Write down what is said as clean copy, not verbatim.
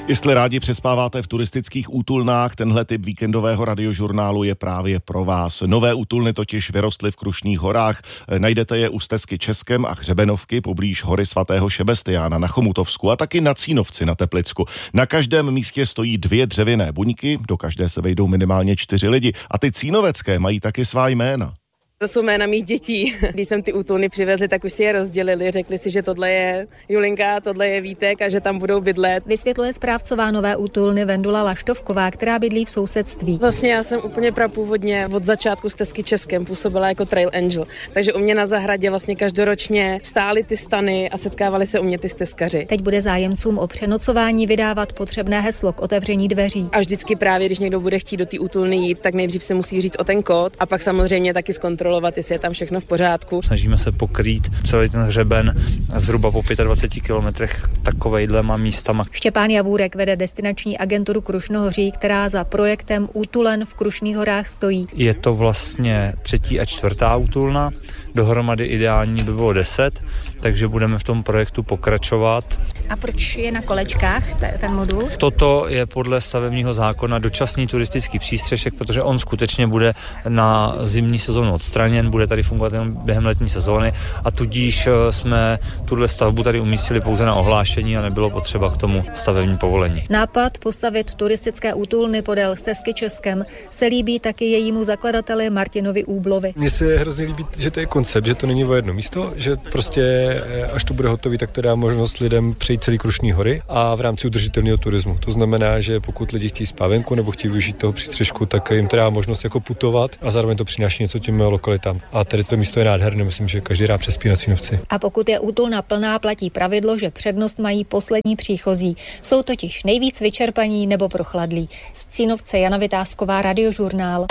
Jestli rádi přespáváte v turistických útulnách, tenhle typ víkendového radiožurnálu je právě pro vás. Nové útulny totiž vyrostly v Krušných horách. Najdete je u stezky Českem a Hřebenovky poblíž hory svatého Šebestiána na Chomutovsku a taky na Cínovci na Teplicku. Na každém místě stojí 2 dřevěné buňky, do každé se vejdou minimálně 4 lidi a ty cínovecké mají taky svá jména. To jsou jména mých dětí. Když jsem ty útulny přivezli, tak už si je rozdělili. Řekli si, že tohle je Julinka, tohle je Vítek a že tam budou bydlet. Vysvětluje správcová nové útulny Vendula Laštovková, která bydlí v sousedství. Vlastně já jsem úplně prapůvodně od začátku stezky Českem působila jako Trail Angel. Takže u mě na zahradě vlastně každoročně stály ty stany a setkávali se u mě ty stezkaři. Teď bude zájemcům o přenocování vydávat potřebné heslo k otevření dveří. A vždycky právě, když někdo bude chtít do té útulny jít, tak nejdřív se musí říct o ten kód a pak samozřejmě taky zkontrolovat, jestli je tam všechno v pořádku. Snažíme se pokrýt celý ten hřeben zhruba po 25 kilometrech takovejhlema místama. Štěpán Javůrek vede destinační agenturu Krušnohoří, která za projektem Útulen v Krušných horách stojí. Je to vlastně 3. a 4. útulna, dohromady ideální by bylo 10, takže budeme v tom projektu pokračovat. A proč je na kolečkách ten modul? Toto je podle stavebního zákona dočasný turistický přístřešek, protože on skutečně bude na zimní sezónu odstraněn, bude tady fungovat jen během letní sezóny a tudíž jsme tuhle stavbu tady umístili pouze na ohlášení a nebylo potřeba k tomu stavební povolení. Nápad postavit turistické útulny podél stezky Českem se líbí taky jejímu zakladateli Martinovi Úblovi. Mně se hrozně líbí, že to je koncept, že to není o jedno místo, že prostě až to bude hotový, tak to dá možnost lidem přejít celý Krušný hory a v rámci udržitelného turismu. To znamená, že pokud lidi chtějí spát venku nebo chtějí využít toho přístřešku, tak jim to dá možnost jako putovat a zároveň to přináší něco těm lokalitám. A tady to místo je nádherné, myslím, že každý rád přespí na Cínovci. A pokud je útulna plná, platí pravidlo, že přednost mají poslední příchozí. Jsou totiž nejvíc vyčerpaní nebo prochladlí. Z Cínovce Jana Vytázková, Radiožurnál.